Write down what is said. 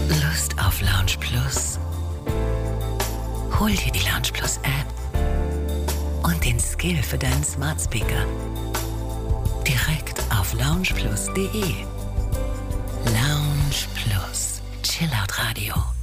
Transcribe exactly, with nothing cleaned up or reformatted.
Lust auf Lounge Plus? Hol dir die Lounge Plus App und den Skill für deinen Smart Speaker. Direkt auf lounge plus punkt de. Lounge Plus. Chillout Radio.